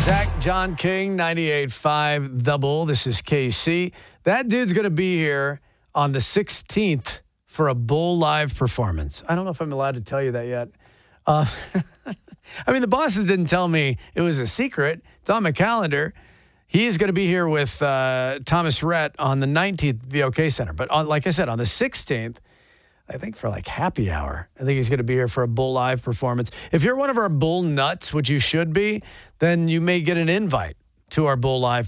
Zach, John King, 98.5 The Bull. This is KC. That dude's going to be here on the 16th for a Bull Live performance. I don't know if I'm allowed to tell you that yet. I mean, the bosses didn't tell me it was a secret. It's on my calendar. He's going to be here with Thomas Rhett on the 19th at the OK Center. But like I said, on the 16th, I think for like happy hour, I think he's going to be here for a Bull Live performance. If you're one of our Bull nuts, which you should be, then you may get an invite to our Bull Live